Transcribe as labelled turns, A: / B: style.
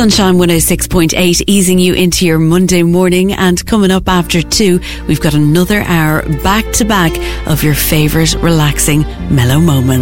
A: Sunshine 106.8, easing you into your Monday morning. And coming up after 2, we've got another hour back to back of your favourite relaxing mellow moments.